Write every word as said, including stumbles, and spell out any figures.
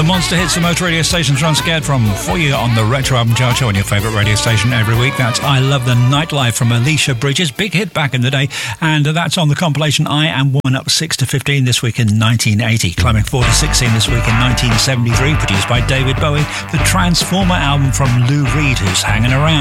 The monster hits the motor radio stations run scared from for you on the Retro Album Chart Show on your favourite radio station every week. That's I Love the Nightlife from Alicia Bridges, big hit back in the day, and that's on the compilation I Am Woman, up six to fifteen this week in nineteen eighty, climbing four to sixteen this week in nineteen seventy-three, produced by David Bowie, the Transformer album from Lou Reed, who's hanging around.